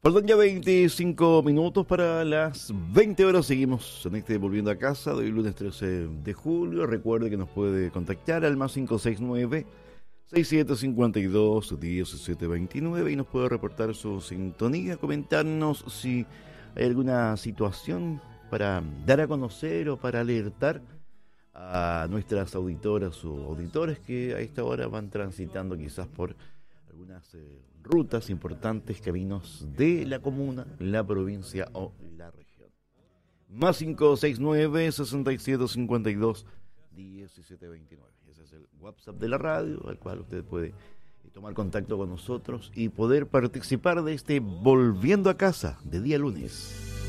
Faltan ya 25 minutos para las 20 horas. Seguimos en este Volviendo a Casa de hoy, lunes 13 de julio. Recuerde que nos puede contactar al más 569-6752-1729 y nos puede reportar su sintonía, comentarnos si hay alguna situación para dar a conocer o para alertar a nuestras auditoras o auditores que a esta hora van transitando quizás por algunas rutas importantes, caminos de la comuna, la provincia o la región. Más 569-6752-1729. Ese es el WhatsApp de la radio, al cual usted puede tomar contacto con nosotros y poder participar de este Volviendo a Casa de día lunes.